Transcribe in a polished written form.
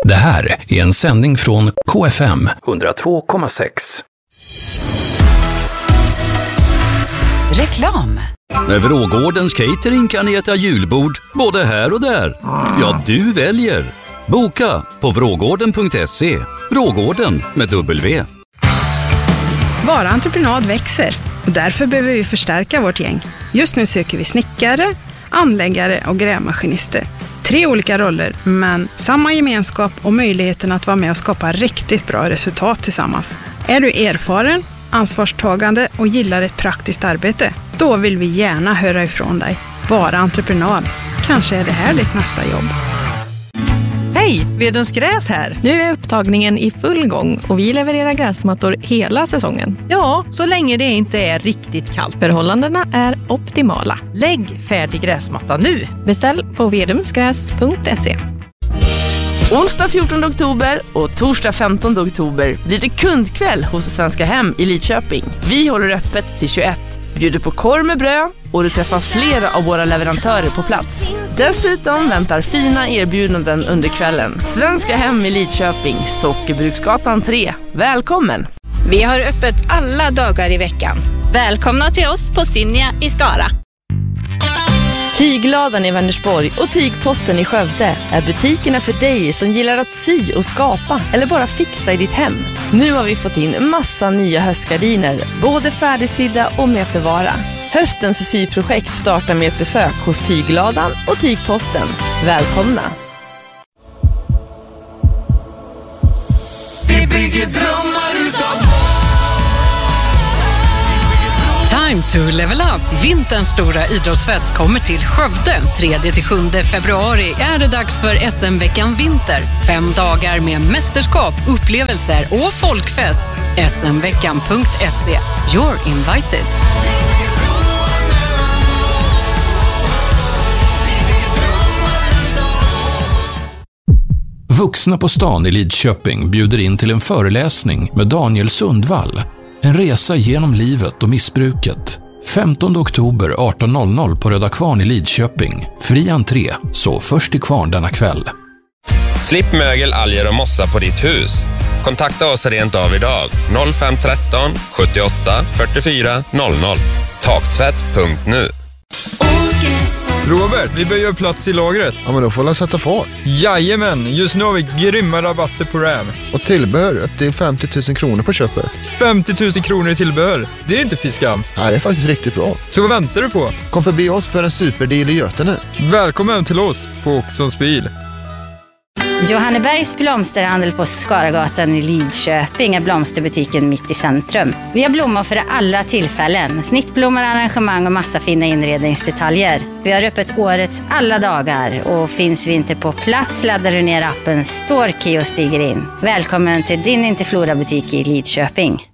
Det här är en sändning från KFM 102,6. Reklam. Med Vrågårdens catering kan ni äta julbord både här och där. Ja, du väljer. Boka på vrågården.se. Vrågården med W. Vara entreprenad växer och därför behöver vi förstärka vårt gäng. Just nu söker vi snickare, anläggare och grävmaskinister. 3 olika roller, men samma gemenskap och möjligheten att vara med och skapa riktigt bra resultat tillsammans. Är du erfaren, ansvarstagande och gillar ett praktiskt arbete? Då vill vi gärna höra ifrån dig. Vara entreprenad. Kanske är det här ditt nästa jobb. Hej, Vedums gräs här. Nu är upptagningen i full gång och vi levererar gräsmattor hela säsongen. Ja, så länge det inte är riktigt kallt. Förhållandena är optimala. Lägg färdig gräsmatta nu. Beställ på vedumsgräs.se. Onsdag 14 oktober och torsdag 15 oktober blir det kundkväll hos Svenska Hem i Lidköping. Vi håller öppet till 21. Bjuder på korv med bröd och du träffar flera av våra leverantörer på plats. Dessutom väntar fina erbjudanden under kvällen. Svenska Hem i Lidköping, Sockerbruksgatan 3. Välkommen! Vi har öppet alla dagar i veckan. Välkomna till oss på Sinja i Skara. Tygladan i Vänersborg och Tygposten i Skövde är butikerna för dig som gillar att sy och skapa eller bara fixa i ditt hem. Nu har vi fått in massa nya höstgardiner, både färdigsydda och mötevara. Höstens syprojekt startar med ett besök hos Tygladan och Tygposten. Välkomna! Vi bygger drömmar utav Time to level up. Vinterns stora idrottsfest kommer till Skövde. 3-7 februari är det dags för SM-veckan Vinter. 5 dagar med mästerskap, upplevelser och folkfest. smveckan.se. You're invited. Vuxna på stan i Lidköping bjuder in till en föreläsning med Daniel Sundvall. En resa genom livet och missbruket. 15 oktober 18.00 på Röda Kvarn i Lidköping. Fri entré, så först till kvarn denna kväll. Slipp mögel, alger och mossa på ditt hus. Kontakta oss rent av idag. 0513 78 44 00. Taktvätt.nu. Robert, vi behöver plats i lagret. Ja, men då får jag sätta fart. Jajamän, just nu har vi grymma rabatter på RAM. Och tillbehör upp till 50 000 kronor på köpet. 50 000 kronor i tillbehör, det är inte fiskam. Nej, det är faktiskt riktigt bra. Så vad väntar du på? Kom förbi oss för en superdeal i Götene. Välkommen till oss på Oxons bil. Johannebergs blomsterhandel på Skaragatan i Lidköping är blomsterbutiken mitt i centrum. Vi har blommor för alla tillfällen. Snittblommor, arrangemang och massa fina inredningsdetaljer. Vi har öppet årets alla dagar och finns vi inte på plats laddar du ner appen Storkey och stiger in. Välkommen till din Interflora-butik i Lidköping.